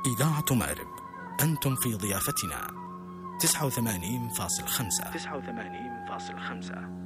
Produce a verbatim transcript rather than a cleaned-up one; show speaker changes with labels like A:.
A: إذاعة مأرب، أنتم في ضيافتنا. تسعة وثمانين فاصل خمسة.
B: تسعة وثمانين فاصل خمسة.